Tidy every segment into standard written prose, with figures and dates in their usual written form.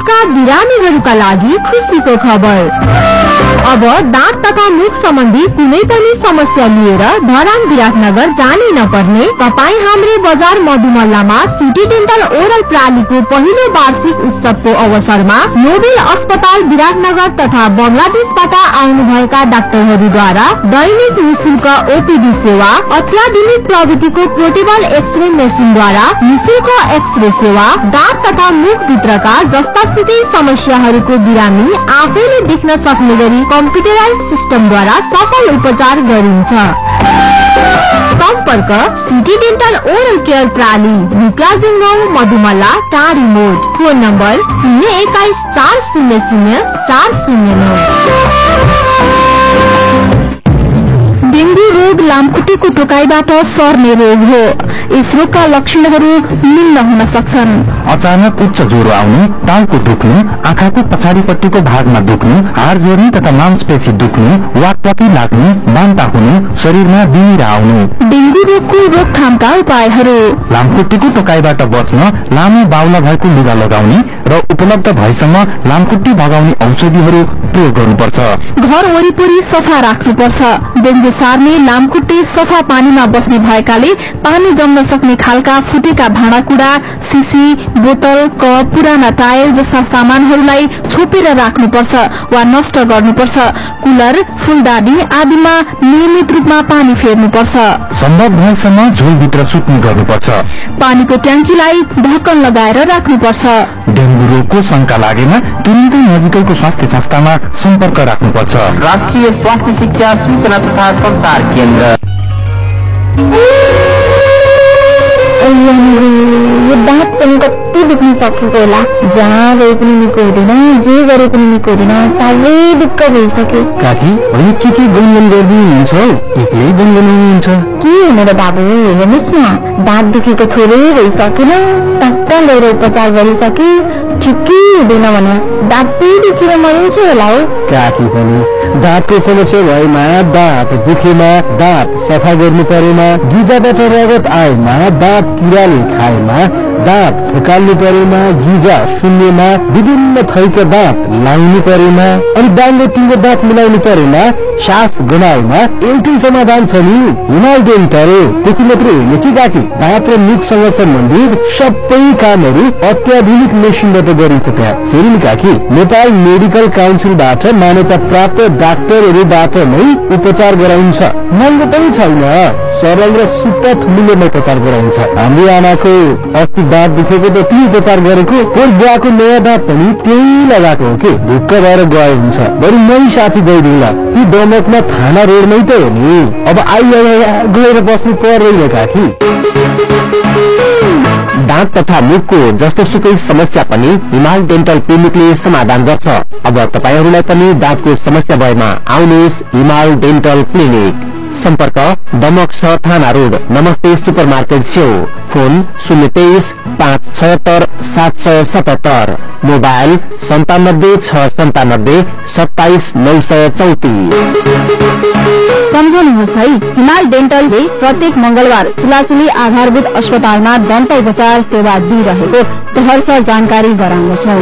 मुखका बिरामीहरूका लागि खुसीको खबर। अब दाँत तथा मुख सम्बन्धी कुनै पनि समस्या लिएर धरान विराटनगर जानै नपर्ने। तपाईँ हाम्रो बजार मधुमल्लामा सिटी डेन्टल ओरल प्रणालीको पहिलो वार्षिक उत्सवको अवसरमा नोबेल अस्पताल विराटनगर तथा बंगलादेशबाट आउनुभएका डाक्टरहरूद्वारा दैनिक निशुल्क ओपीडी सेवा, अत्याधुनिक प्रविधिको पोर्टेबल एक्सरे मेसिनद्वारा निशुल्क एक्सरे सेवा, दाँत तथा मुख भित्रका जस्तासुकै समस्याहरूको बिरामी आफैले देख्न सक्ने गरी कम्प्युटराइज सिस्टमद्वारा सफल उपचार गरिन्छ। सम्पर्क सिटी डेन्टल ओरल केयर प्रणाली, रुक्लाजुङ गाउँ, मधुमल्ला, टाढी मोड। Phone number 021 400 409। डेंगू रोग लामखुट्टेको टोकाइबाट सर्ने रोग हो। यस रोगका लक्षणहरू निम्न हुन सक्छन्। अचानक उच्च ज्वरो आउनु, टाउको दुख्नु, आँखाको पछाडिपट्टिको भागमा दुख्नु, हाड जोड्नु तथा मांसपेशी दुख्नु, वाकवाकी लाग्नु, बान्ता हुनु, शरीरमा बिमिरा आउनु। डेंगू रोगको रोकथामका उपायहरू: लामखुट्टेको टोकाइबाट बच्न लामो बाहुला भएको लुगा लगाउने र उपलब्ध भएसम्म लामखुट्टे भगाउने औषधिहरू प्रयोग गर्नुपर्छ। घर वरिपरि सफा राख्नुपर्छ। डेंगू सार्ने लामखुट्टे सफा पानीमा बस्ने भएकाले पानी जम्न सक्ने खालका फुटेका भाँडाकुँडा, सिसी, बोतल, कप, पुराना टायल जस्ता सामानहरूलाई छोपेर राख्नुपर्छ वा नष्ट गर्नुपर्छ। कुलर, फूलदानी आदिमा नियमित रूपमा पानी फेर्नुपर्छ। सम्भव भएसम्म झोलभित्र सुत्ने गर्नुपर्छ। पानीको ट्याङ्कीलाई ढक्कन लगाएर राख्नुपर्छ। डेंगू रोगको शंका लागेमा तुरुन्तै नजिकैको स्वास्थ्य संस्थामा सम्पर्क राख्नुपर्छ। राष्ट्रिय स्वास्थ्य शिक्षा सूचना तथा संचार केन्द्र। यो दाँत पनि कति दुख्न सकेको होला। जहाँ गए पनि निको हुँदैन, जे गरे पनि निको हुँदैन। साह्रै दुःख भइसक्यो। काकी, अहिले के गुनगुन गर्नुहुन्छ? एक्लै गुनगुनाउनुहुन्छ? के हुने र बाबु, हेर्नुहोस् न, दाँत दुखेको थोरै भइसकेन। टक्क गएर उपचार गरिसके, ठिकै हुँदैन भने दाँतै दुखेर मरिन्छ होला हो। काकी पनि दाँतको समस्या भएमा, दाँत दुखेमा, दाँत सफा गर्नु परेमा, गिजाबाट रगत आएमा, दाँत किराले खाएमा, दाँत फुकाल्नु परेमा, गिजा सुन्नेमा, विभिन्न थरीका दाँत लाउनु परेमा, अनि डाङ्गो टिङ्गो दाँत मिलाउनु परेमा, सास गुमाएमा एउटै समाधान छ नि, हिमाल डेन्टल। त्यति मात्रै होइन कि काकी, दाँत र मुखसँग सम्बन्धित सबै कामहरू अत्याधुनिक मेसिनबाट गरिन्छ त्यहाँ। फेरि नि काकी, नेपाल मेडिकल काउन्सिलबाट मान्यता प्राप्त डाक्टरहरूबाट नै उपचार गराइन्छ। महँगो पनि छैन, सरल र सुपथ मूल्यमा उपचार गराइन्छ। हाम्रो आमाको अस्ति दाँत दुखेको त ती उपचार गरेको, बुवाको नयाँ दाँत पनि त्यही लगाएको हो कि, ढुक्क भएर गए हुन्छ। बरु मै साथी गइदिउँला, ती दमकमा थाना रोडमै त हो नि। अब गएर बस्नु पर्दैन काकी। दाँत तथा मुखको जस्तो सुकै समस्या पनि हिमाल डेन्टल क्लिनिकले समाधान गर्छ। अब तपाईहरूलाई पनि दाँतको समस्या भएमा आउनुहोस् हिमाल डेन्टल क्लिनिक। सम्पर्क दमक 6 थाना रोड, नमस्ते सुपरमार्केट छेउ। फोन 023 576 777। मोबाइल 97 697 27 934। सम्झनुहोस् है, हिमाल डेन्टलले प्रत्येक मंगलबार चुलाचुली आधारभूत अस्पतालमा दन्त उपचार सेवा दिइरहेको सहर्ष जानकारी गराउँदछौ।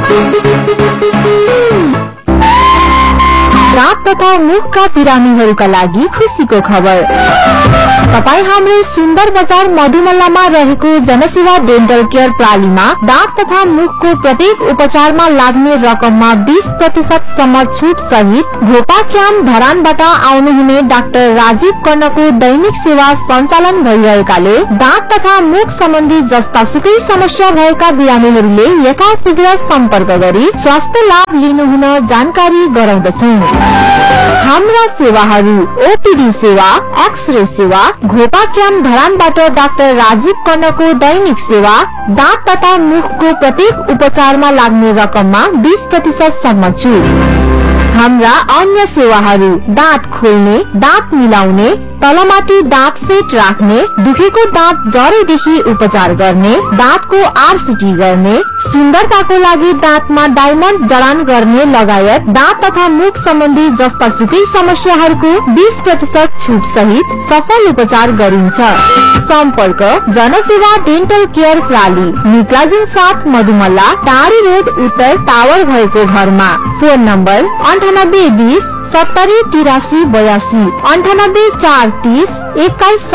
दाँत तथा मुखका बिरामीहरूका लागि खुसीको खबर। तपाईँ हाम्रो सुन्दर बजार मधुमल्लामा रहेको जनसेवा डेन्टल केयर प्रणालीमा दाँत तथा मुखको प्रत्येक उपचारमा लाग्ने रकममा 20% सम्म छुट सहित भोपाक्याम धरानबाट आउनुहुने डाक्टर राजीव कर्णको दैनिक सेवा सञ्चालन भइरहेकाले दाँत तथा मुख सम्बन्धी जस्तासुकै समस्या भएका बिरामीहरूले यथाशीघ्र सम्पर्क गरी स्वास्थ्य लाभ लिनुहुन जानकारी गराउँदछौं। हाम्रा सेवाहरू: ओपीडी सेवा, एक्सरे सेवा, घोपाक्याम धरानबाट डाक्टर राजीव कर्णको दैनिक सेवा, दाँत तथा मुखको प्रत्येक उपचारमा लाग्ने रकममा 20% सम्म छुट। हाम्रा अन्य सेवाहरू: दाँत खोल्ने, दाँत मिलाउने, तलमाथि दाँत सेट राख्ने, दुखेको दाँत जरैदेखि उपचार गर्ने, दाँतको आरसीटी गर्ने, सुन्दरताको लागि दाँतमा डायमन्ड जडान गर्ने लगायत दाँत तथा मुख सम्बन्धी जस्ता सुकै समस्याहरूको 20% छुट सहित सफल उपचार गरिन्छ। सम्पर्क जनसेवा डेन्टल केयर प्राली, निक्लाजुङ 7 मधुमल्ला, टाढी रोड उत्तर टावर भएको घरमा। Phone number 9820 70 83 82, 98 430 21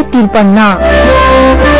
753।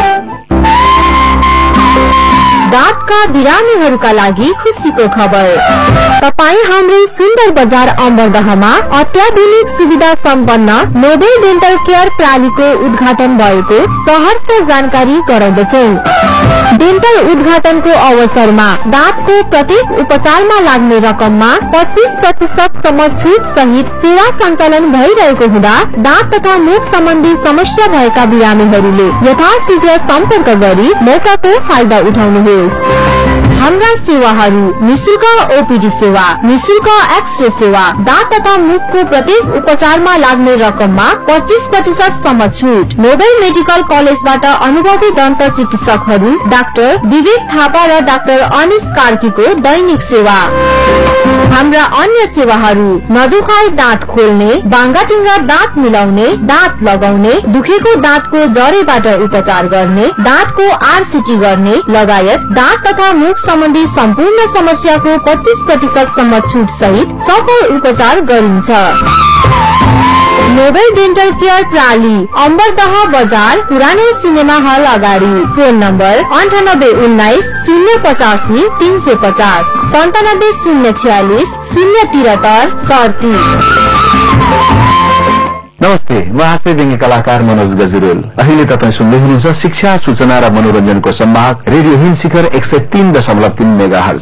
दाँतका बिरामीहरूका लागि खुसीको खबर। तपाईँ हाम्रो सुन्दर बजार अम्बरदहमा अत्याधुनिक सुविधा सम्पन्न नोबेल डेन्टल केयर प्रालीको उद्घाटन भएको सहर्ष जानकारी गराउँदछौ। डेन्टल उद्घाटनको अवसरमा दाँतको प्रत्येक उपचारमा लाग्ने रकममा 25% सम्म छुट सहित सेवा सञ्चालन भइरहेको हुँदा दाँत तथा मुख सम्बन्धी समस्या भएका बिरामीहरूले यथाशीघ्र सम्पर्क गरी मौकाको फाइदा उठाउनुहोस्। हाम्रा सेवाहरू: निशुल्क ओपीडी सेवा, निशुल्क एक्सरे सेवा, दाँत तथा मुखको प्रत्येक उपचारमा लाग्ने रकममा 25% सम्म छुट। नोबेल मेडिकल कलेजबाट अनुभवी दन्त चिकित्सकहरू डाक्टर विवेक थापा र डाक्टर अनिश कार्कीको दैनिक सेवा। हाम्रा अन्य सेवाहरू: नदुखाई दाँत खोल्ने, बाङ्गाटिङ्गा दाँत मिलाउने, दाँत लगाउने, दुखेको दाँतको जरेबाट उपचार गर्ने, दाँतको आरसीटी गर्ने लगायत दाँत तथा मुख सम्बन्धी सम्पूर्ण समस्याको 25% सम्म छुट सहित सफल उपचार गरिन्छ। नोबेल डेन्टल केयर प्राली, अम्बरदह बजार, पुरानो सिनेमा हल अगाडि। Phone number 9819 085 350, 97 046 073 37। नमस्ते, म हास्य व्यङ्ग्य कलाकार मनोज गजुरेल। अहिले तपाईँ सुन्दै हुनुहुन्छ शिक्षा, सूचना र मनोरञ्जनको सम्वाद रेडियो हिम शिखर 103.3 मेगाहर्ज।